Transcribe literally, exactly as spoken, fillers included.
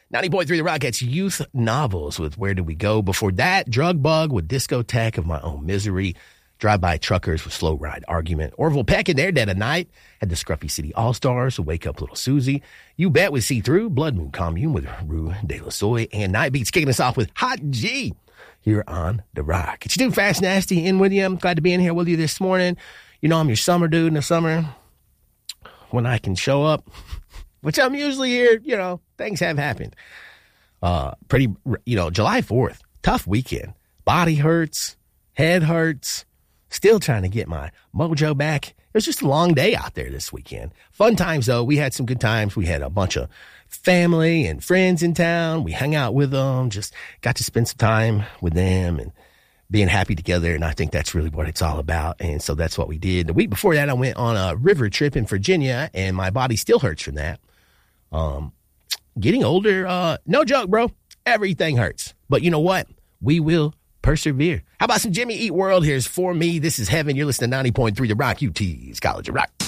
ninety point three The Rock, it's Youth Novels with Where Did We Go? Before that, Drug Bug with Discotheque of My Own Misery. Drive-By Truckers with Slow Ride Argument. Orville Peck and Their Dead of Night had the Scruffy City All-Stars with Wake Up Little Susie. You Bet with See Through, Blood Moon Commune with Rue De La Soy, and Night Beats kicking us off with Hot G here on The Rock. It's your dude Fast Nasty in with you. I'm glad to be in here with you this morning. You know I'm your summer dude in the summer when I can show up, which I'm usually here. You know, things have happened. Uh, pretty, you know, July fourth, tough weekend. Body hurts, head hurts. Still trying to get my mojo back. It was just a long day out there this weekend. Fun times, though. We had some good times. We had a bunch of family and friends in town. We hung out with them, just got to spend some time with them and being happy together. And I think that's really what it's all about. And so that's what we did. The week before that, I went on a river trip in Virginia, and my body still hurts from that. Um, getting older, uh, no joke, bro. Everything hurts. But you know what? We will persevere. How about some Jimmy Eat World? Here's For Me. This is Heaven. You're listening to ninety point three The Rock, U T's College of Rock.